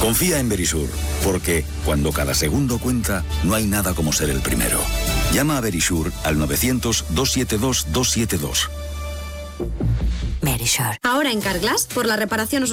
Confía en Verisur, porque cuando cada segundo cuenta, no hay nada como ser el primero. Llama a Verisur al 900-272-272. Verisur. Ahora en Carglass, por la reparación o